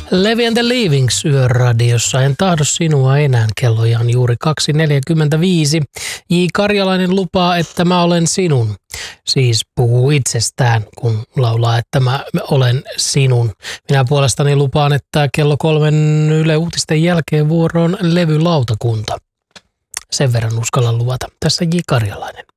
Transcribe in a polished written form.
Levi and the Leavings yöradiossa. En tahdo sinua enää. Kelloja on juuri 2.45. J. Karjalainen lupaa, että mä olen sinun. Siis puhuu itsestään, kun laulaa, että mä olen sinun. Minä puolestani lupaan, että kello 3 Yle Uutisten jälkeen vuoroon levylautakunta. Sen verran uskalla luvata. Tässä J. Karjalainen.